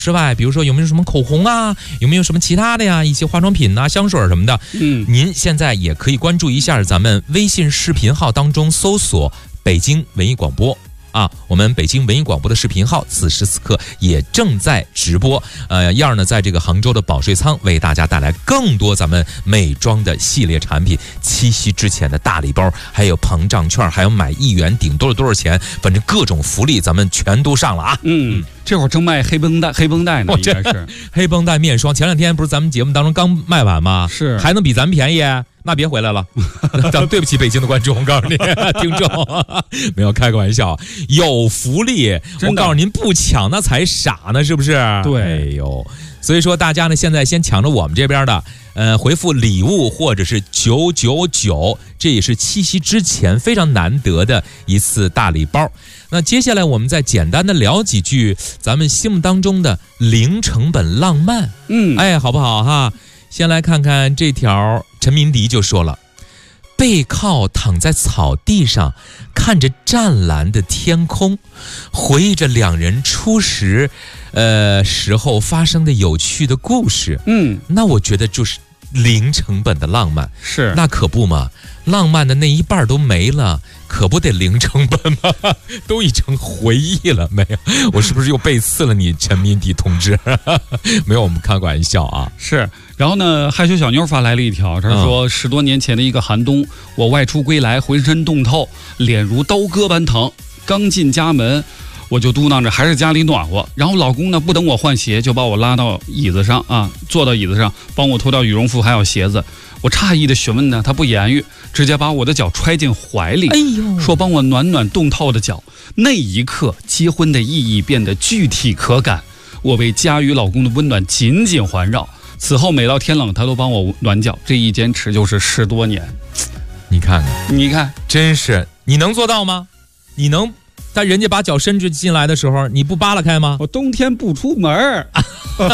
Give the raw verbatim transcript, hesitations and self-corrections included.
之外，比如说有没有什么口红啊，有没有什么其他的呀，一些化妆品啊、香水什么的，嗯，您现在也可以关注一下咱们微信视频号当中搜索北京文艺广播啊，我们北京文艺广播的视频号此时此刻也正在直播。呃，燕儿呢在这个杭州的保税仓为大家带来更多咱们美妆的系列产品，七夕之前的大礼包，还有膨胀券，还有买一元顶多了多少钱，反正各种福利咱们全都上了啊。 嗯，这会儿正卖黑绷带，黑绷带呢，应该是黑绷带面霜，前两天不是咱们节目当中刚卖完吗？ 是， 还能比咱们便宜？那别回来了，咱们对不起北京的观众，我告诉你，听众没有开个玩笑，有福利，我告诉您不抢那才傻呢，是不是？ 对， 哎呦，所以说大家呢现在先抢着我们这边的，呃，回复礼物或者是九九九，这也是七夕之前非常难得的一次大礼包。那接下来我们再简单的聊几句咱们心目当中的零成本浪漫，嗯，哎，好不好哈？先来看看这条，陈明迪就说了，背靠躺在草地上，看着湛蓝的天空，回忆着两人初识呃时候发生的有趣的故事。嗯，那我觉得就是零成本的浪漫。 是， 那可不嘛，浪漫的那一半都没了，可不得零成本吗？都已成回忆了没有？我是不是又背刺了你，陈明迪同志？没有，我们开个玩笑啊。 是，然后呢，害羞小妞发来了一条，他说、嗯、十多年前的一个寒冬，我外出归来，浑身冻透，脸如刀割般疼。刚进家门，我就嘟囔着还是家里暖和。然后老公呢，不等我换鞋，就把我拉到椅子上啊，坐到椅子上，帮我脱掉羽绒服还有鞋子。我诧异的询问呢，他不言语，直接把我的脚揣进怀里，哎呦，说帮我暖暖冻透的脚。那一刻，结婚的意义变得具体可感。我被家与老公的温暖紧紧环绕。此后每到天冷，他都帮我暖脚，这一坚持就是十多年。 你看看， 你看， 真是，你能做到吗？你能在人家把脚伸进来的时候，你不扒拉开吗？ 我冬天不出门